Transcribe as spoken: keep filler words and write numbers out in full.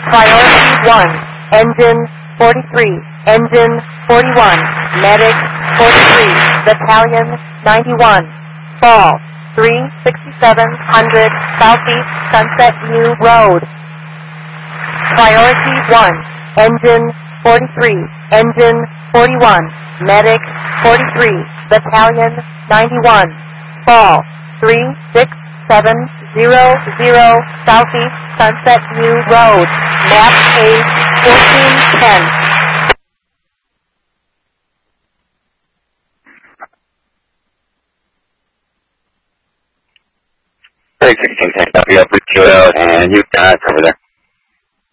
Priority one, engine forty-three, engine forty-one, medic forty-three, battalion ninety-one, fall three sixty-seven hundred Southeast Sunset View Road. Priority one, engine forty-three, engine forty-one, medic forty-three, battalion ninety-one, fall three six seven zero zero Southeast Sunset View Road, map page fourteen ten. Break sixteen ten, copy up with Kyoto, and you've got over there.